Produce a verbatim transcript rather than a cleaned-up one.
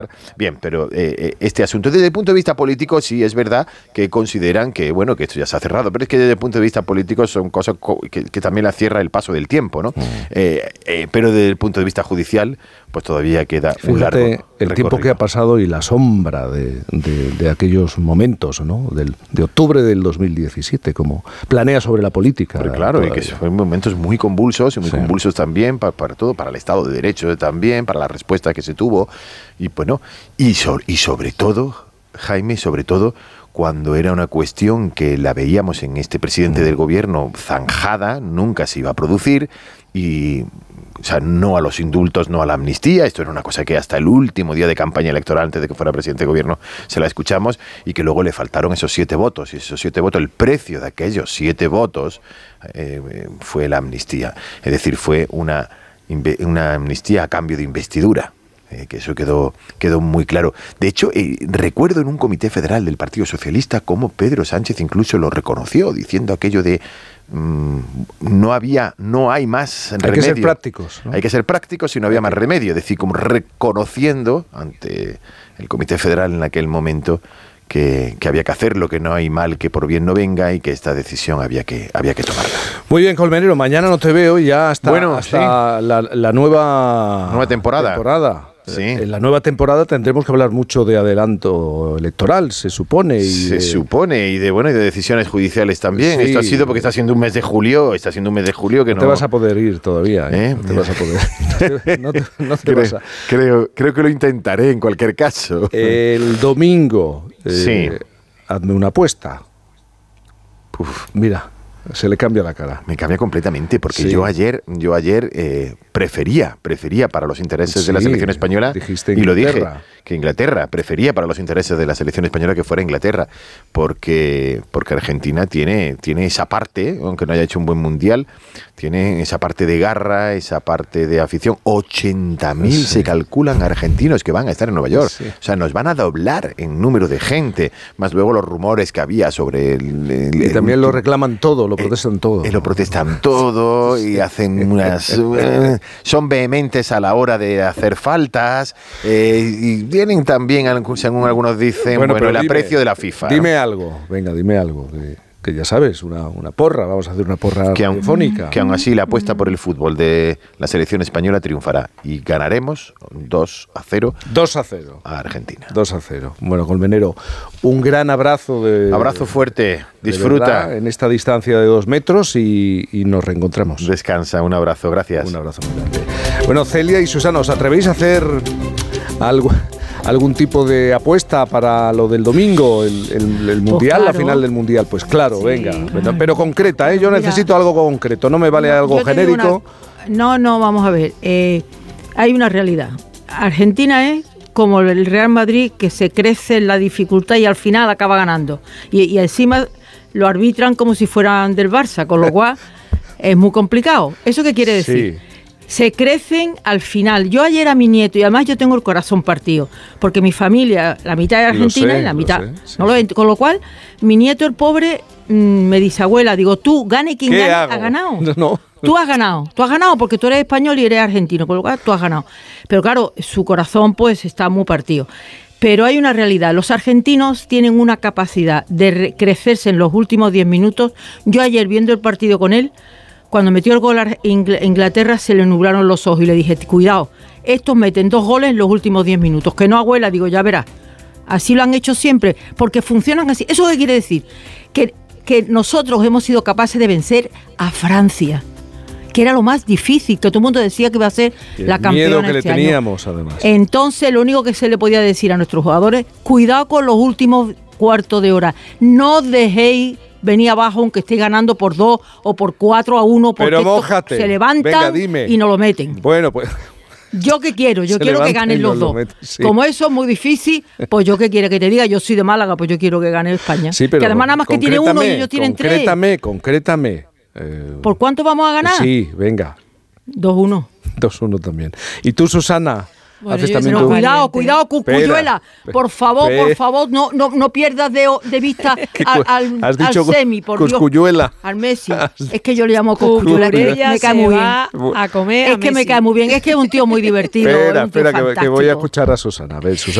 Bien, pero eh, este asunto, desde el punto de vista político, sí es verdad que consideran que, bueno, que esto ya se ha cerrado, pero es que desde el punto de vista político son cosas que, que también la cierra el paso del tiempo, ¿no? Mm. Eh, eh, pero desde el punto de vista judicial, pues todavía queda Fíjate un largo el recorrido. Tiempo que ha pasado y la sombra de, de, de aquellos momentos, ¿no? Del, de octubre del dos mil diecisiete, como planea sobre la política. Pero claro, todavía. Y que fueron momentos muy convulsos, y muy sí. convulsos también, para, para todo, para el Estado de Derecho también, para la respuesta que se tuvo, y bueno, y, so, y sobre todo, Jaime, sobre todo, cuando era una cuestión que la veíamos en este presidente del gobierno zanjada, nunca se iba a producir, y o sea, no a los indultos, no a la amnistía. Esto era una cosa que hasta el último día de campaña electoral, antes de que fuera presidente de gobierno, se la escuchamos, y que luego le faltaron esos siete votos. Y esos siete votos, el precio de aquellos siete votos eh, fue la amnistía. Es decir, fue una, una amnistía a cambio de investidura. Eh, que eso quedó, quedó muy claro. De hecho, eh, recuerdo en un comité federal del Partido Socialista cómo Pedro Sánchez incluso lo reconoció, diciendo aquello de mmm, no había, no hay más remedio. Hay que ser prácticos, ¿no? Hay que ser prácticos y no había más remedio. Es decir, como reconociendo ante el comité federal en aquel momento que, que había que hacerlo, que no hay mal que por bien no venga, y que esta decisión había que, había que tomarla. Muy bien, Colmenero, mañana no te veo y ya hasta, bueno, hasta sí. la, la nueva, nueva temporada. temporada. Sí. En la nueva temporada tendremos que hablar mucho de adelanto electoral, se supone. Y se de... supone, y de bueno y de decisiones judiciales también. Sí. Esto ha sido porque está siendo un mes de julio, está siendo un mes de julio que no... No te vas a poder ir todavía, ¿eh? ¿Eh? No te vas a poder. No te, no te creo, vas a... creo, creo que lo intentaré en cualquier caso. El domingo, eh, sí. hazme una apuesta. Uf, mira. Se le cambia la cara. Me cambia completamente, porque sí. yo ayer, yo ayer eh, prefería, prefería para los intereses sí, de la selección española, y lo dije, que Inglaterra, prefería para los intereses de la selección española que fuera Inglaterra, porque, porque Argentina tiene, tiene esa parte, aunque no haya hecho un buen mundial, tiene esa parte de garra, esa parte de afición. ochenta mil sí. se calculan argentinos que van a estar en Nueva York. Sí. O sea, nos van a doblar en número de gente, más luego los rumores que había sobre el... el y el, también el, lo reclaman todo, lo protestan todo. Eh, lo protestan todo y hacen unas... Eh, son vehementes a la hora de hacer faltas, eh, y tienen también, según algunos dicen, bueno, bueno el dime, aprecio de la FIFA. Dime ¿no? algo, venga, dime algo. Que, que ya sabes, una, una porra, vamos a hacer una porra que telefónica. Aun, que aún así la apuesta por el fútbol de la selección española triunfará y ganaremos dos a cero. dos a cero. A Argentina. dos a cero. Bueno, Colmenero, un gran abrazo. De, abrazo fuerte, disfruta. De verdad, en esta distancia de dos metros y, y nos reencontramos. Descansa, un abrazo, gracias. Un abrazo muy grande. Bueno, Celia y Susana, ¿os atrevéis a hacer algo... algún tipo de apuesta para lo del domingo, el, el, el Mundial, pues claro. La final del Mundial? Pues claro, sí. venga, pero, pero concreta, ¿eh? Yo Mira, necesito algo concreto, no me vale no, algo genérico. Una... No, no, vamos a ver, eh, hay una realidad. Argentina es como el Real Madrid, que se crece en la dificultad y al final acaba ganando. Y, y encima lo arbitran como si fueran del Barça, con lo cual es muy complicado. ¿Eso qué quiere decir? Sí. Se crecen al final. Yo ayer a mi nieto, y además yo tengo el corazón partido, porque mi familia, la mitad es argentina sé, y la mitad... Sé, sí. no lo, con lo cual, mi nieto, el pobre, mmm, me dice, abuela, digo, tú, gane quien gane, hago? ha ganado. No. Tú has ganado, tú has ganado porque tú eres español y eres argentino, con lo cual tú has ganado. Pero claro, su corazón pues está muy partido. Pero hay una realidad, los argentinos tienen una capacidad de crecerse en los últimos diez minutos. Yo ayer viendo el partido con él, cuando metió el gol a Inglaterra se le nublaron los ojos y le dije, cuidado, estos meten dos goles en los últimos diez minutos. Que no, abuela, digo, ya verás. Así lo han hecho siempre, porque funcionan así. ¿Eso qué quiere decir? Que, que nosotros hemos sido capaces de vencer a Francia, que era lo más difícil, que todo el mundo decía que iba a ser el la campeona miedo que este le teníamos, año. Además. Entonces, lo único que se le podía decir a nuestros jugadores, cuidado con los últimos cuartos de hora. No dejéis venir abajo aunque esté ganando por dos o por cuatro a uno, porque pero mójate. Se levantan Venga, y no lo meten. Bueno, pues... ¿Yo qué quiero? Yo se quiero que ganen los dos. Meten, sí. Como eso es muy difícil, pues yo qué quiere que te diga, yo soy de Málaga, pues yo quiero que gane España. Sí, pero que además nada más que tiene uno y ellos tienen tres. Concrétame, concrétame. Eh, ¿Por cuánto vamos a ganar? Sí, venga. dos uno. dos uno también. ¿Y tú, Susana? Bueno, haces yo también pero tú. cuidado, cuidado, Cosculluela. Por favor, Pe- por favor, no, no, no pierdas de, de vista ¿Qué al, cu- al, has al dicho Semi, por Dios. Cosculluela? Al Messi. Es que yo le llamo Cosculluela, que Cucurella me cae se muy va bien. a comer a Es que me Messi. cae muy bien, es que es un tío muy divertido. Espera, es un tío espera, que, que voy a fantástico. escuchar a Susana. A ver, Susana.